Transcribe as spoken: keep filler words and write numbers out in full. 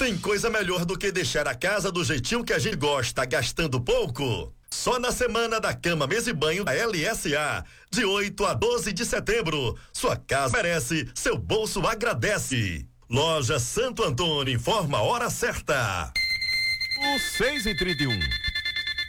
Tem coisa melhor do que deixar a casa do jeitinho que a gente gosta, gastando pouco? Só na semana da cama, mesa e banho da L S A, de oito a doze de setembro. Sua casa merece, seu bolso agradece. Loja Santo Antônio informa a hora certa. O seis e trinta e um.